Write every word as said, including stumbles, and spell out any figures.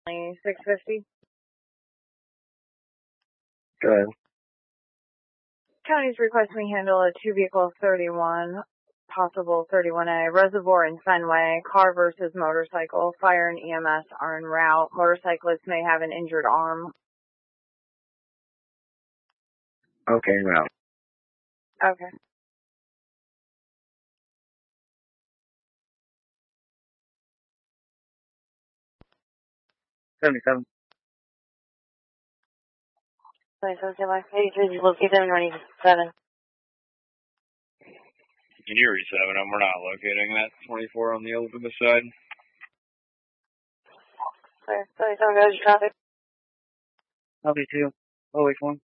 six fifty. Go ahead. County's requesting we handle a two-vehicle thirty-one, possible thirty-one A, Reservoir and Fenway, car versus motorcycle. Fire and E M S are en route. Motorcyclist may have an injured arm. Okay, en route. Okay. seventy-seven. seventy-seven, eighty-three, location ninety-seven. Can you reset them? We're not locating that twenty-four on the Elizabeth side. Clear. seventy-seven, goes traffic. L B two, oh eight one.